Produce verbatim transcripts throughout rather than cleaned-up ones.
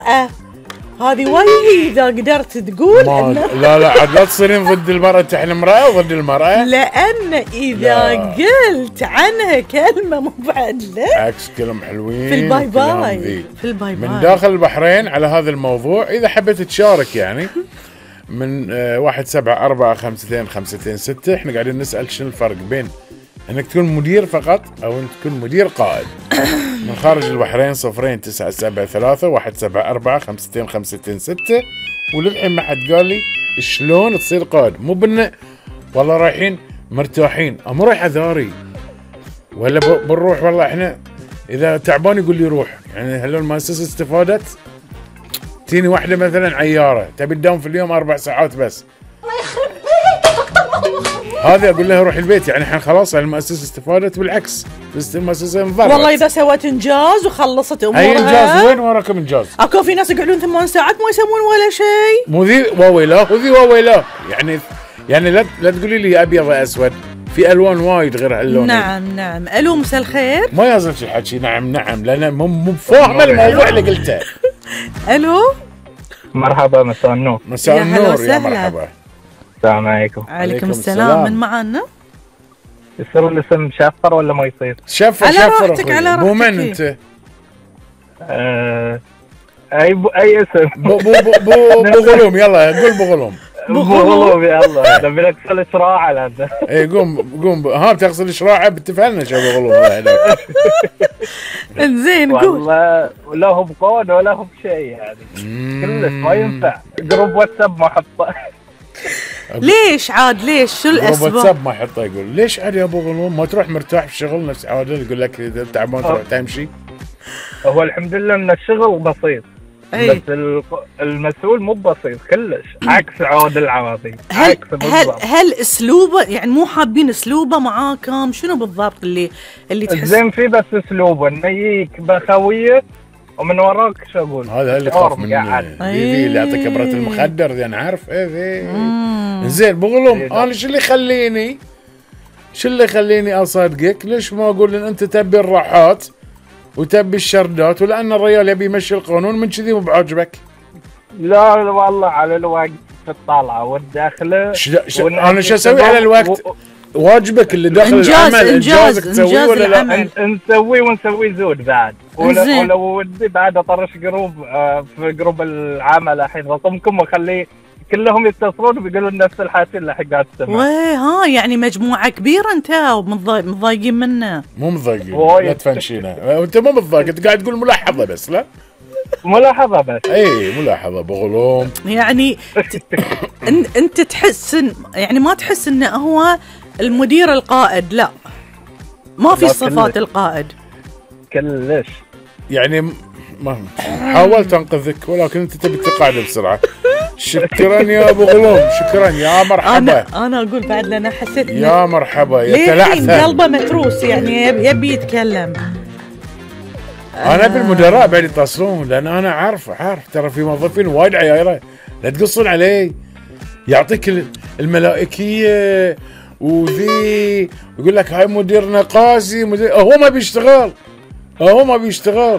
أه هذه وايد إذا قدرت تقول إنه لا لا عاد لا تصيرين ضد المرأة، تحن المرأة وضد المرأة، لأن إذا لا. قلت عنها كلمة مو بعدلة عكس كلام حلوين في الباي باي في الباي باي من داخل البحرين على هذا الموضوع. إذا حبيت تشارك يعني من آه واحد سبعة أربعة خمسة اثنين خمسة اثنين ستة. إحنا قاعدين نسأل شنو الفرق بين انك تكون مدير فقط او انك تكون مدير قائد. من خارج البحرين صفرين تسعة سبعة ثلاثة واحد سبعة أربعة خمسة اثنين خمسة اثنين ستة. وللحين ما حد قال لي شلون تصير قائد. مو بنا والله رايحين مرتاحين امو رايح ذاري ولا بنروح والله احنا اذا تعبان يقول لي روح. يعني هل المؤسسة استفادت؟ تيني واحدة مثلا عيارة تبي تداوم في اليوم اربع ساعات بس، هذا اقول لها روح البيت. يعني احنا خلاص المؤسسه استفادت؟ بالعكس المؤسسه انضرت. والله اذا سوت انجاز وخلصت امورها. اي انجاز؟ وين وراكم انجاز؟ اكو في ناس يقعدون ثمان ساعات ما يسوون ولا شيء. مو ذي وويلاه وذي وويلاه. يعني يعني لا لا تقولي لي ابيض اسود، في الوان وايد غير هاللون. نعم نعم. الو مساء الخير. ما يلزم شي الحكي نعم نعم لان مو مو فاهمه الموضوع اللي قلته. الو مرحبا مساء النور. مساء النور يا مرحبا. السلام عليكم. عليكم السلام. من معانا؟ يصير الاسم شفر ولا ما يصير؟ شفر على شفر راحتك على راحتك. مو من انت؟ آه اي ب... اي اسم. بو بو بو بغلوم. يلا قول بغلوم. بغلوم يلا. نبي لك تصل شراعه لهذا. اي قوم قوم ها بتغسل شراعه بتفعلنا شو بغلوم. زين قول. والله لا هو بقود ولا هو بشيء يعني كلش ما ينفع. جروب واتساب ما حطه. ليش عاد ليش؟ شو الاسباب؟ واتساب ما حطه. يقول ليش عاد يا ابو غلوم ما تروح مرتاح في الشغل نفس عادل؟ يقول لك اذا تعبان تروح تمشي. هو الحمد لله ان الشغل بسيط. أي. بس المسؤول مو بسيط كلش. عكس عود العواطي. هل هل هل اسلوبه يعني مو حابين اسلوبه معاكم؟ شنو بالضبط اللي اللي تحس؟ زين في بس اسلوبه انه يجيك بخويه ومن وراك شو اقول؟ هذا اللي خاف منه. ذي اللي يعطيك كبرة المخدر ذي انا عارف. ايه ذي زين بغلوم. انا شو اللي يخليني شو اللي يخليني اصدقك؟ ليش ما اقول ان انت تبي الراحات وتبي الشردات ولان الرجال يبي يمشي القانون من كذي مو بعجبك؟ لا والله على الوقت في الطالعه والداخله. ش... ش... انا شو اسوي على الوقت؟ و... واجبك اللي داخل إنجاز العمل انجازك تسويه ولا لا؟ نسويه ونسوي زود بعد. ولو ودي بعد اطرش جروب آه في جروب العمل الحين رقمكم واخليه كلهم يتصلون وبيقولون نفس الحاجه اللي حق قاعد تسمع. وي ها يعني مجموعه كبيره انت ومتضايقين منه؟ مو متضايقين لا تفنشينا. انت مو متضايق انت قاعد تقول ملاحظه بس. لا ملاحظه بس. اي ملاحظه بغلوم. يعني انت تحس يعني ما تحس انه هو المدير القائد؟ لا ما في صفات القائد كلش. يعني ما حاولت انقذك ولكن انت تبي تقعد بسرعه. شكرا يا ابو غلوم. شكرا يا مرحبا. انا انا اقول بعد لان حسيت يا مرحبا يتلعثم قلبه متروس يعني يبي يتكلم. انا بالمدراء بعد يتصلون لان انا عارف عارف ترى في موظفين وايد عيايره لا تقصون عليه. يعطيك الملائكيه وذي يقول لك هاي مديرنا قاسي مدير. هو ما بيشتغل هو ما بيشتغل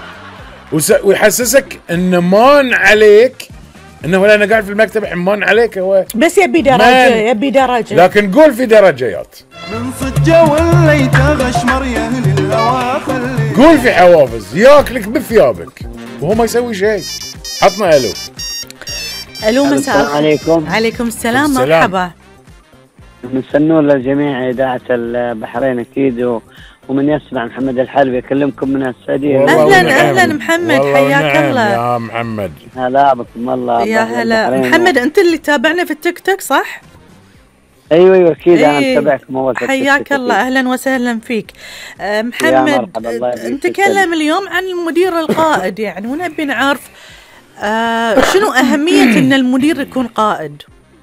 ويحسسك انه مان عليك انه انا قاعد في المكتب حمان عليك. هو بس يبي درجه يبي درجه. لكن قول في درجات. من صجه ولا تغشمر يا اهل الهوى خلي قول في حوافز ياكلك بثيابك وهو ما يسوي شيء. حطنا الو. الو مساء السلام عليكم. عليكم السلام. مرحبا. مساء النور لجميع اذاعه البحرين اكيد ومن يسمع محمد الحلبي يكلمكم من السعوديه. اهلا اهلا محمد حياك الله يا محمد. هلا بكم الله. يا هلا محمد. انت اللي تابعنا في التيك توك صح؟ ايوه ايوه اكيد انا متابعكم اول فتره. حياك الله اهلا وسهلا فيك. أه محمد نتكلم اليوم عن المدير القائد يعني ونبي نعرف أه شنو اهميه ان المدير يكون قائد؟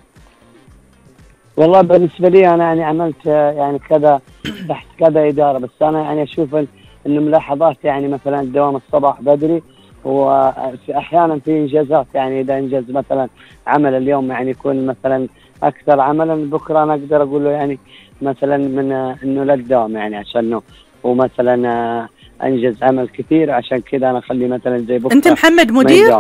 والله بالنسبه لي انا يعني عملت يعني كذا تحت كذا اداره بس انا يعني اشوف انه ملاحظات يعني مثلا دوام الصباح بدري وفي احيانا في انجازات يعني اذا انجز مثلا عمل اليوم يعني يكون مثلا اكثر عملا بكره انا اقدر اقول له يعني مثلا من انه لا تداوم يعني عشانه ومثلا انجز عمل كثير، عشان كذا انا اخلي مثلا زي بكره. انت محمد مدير؟